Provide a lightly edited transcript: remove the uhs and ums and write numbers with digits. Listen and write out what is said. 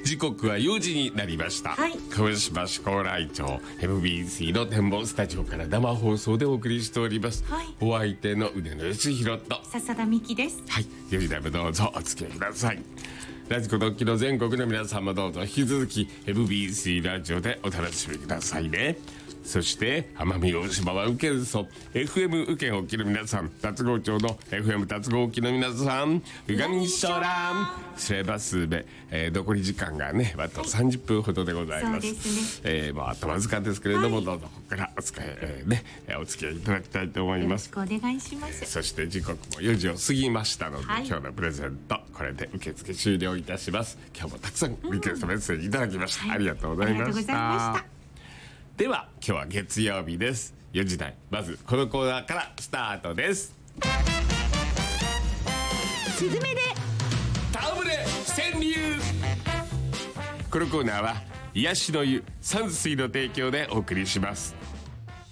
時刻は4時になりました、 はい、 鹿児島市高麗町 MBC の展望スタジオから生放送でお送りしております、 はい、 お相手の宇根野義弘と笹田美希です。 はい、4時台もどうぞお付き合いください。ラジコドッキの全国の皆さんもどうぞ引き続き MBC ラジオでお楽しみくださいね。そして奄美大島は宇検村 FM 宇検沖の皆さん、龍郷町の FM 龍郷沖の皆さん、うがみしょらんすればすべ、残り時間がねあと30分ほどでございます、 そうですね、 あとわずかですけれども、はい、どうぞここからお付き合いいただきたいと思います。 よろしくお願いします。 そして時刻も4時を過ぎましたので、 はい、 今日のプレゼントこれで受付終了いたします。今日もたくさんリクエストメッセージいただきました、はい、ありがとうございました。では今日は月曜日です。4時台まずこのコーナーからスタートです。 スズメで戯れ川柳。このコーナーは癒しの湯山水の提供でお送りします。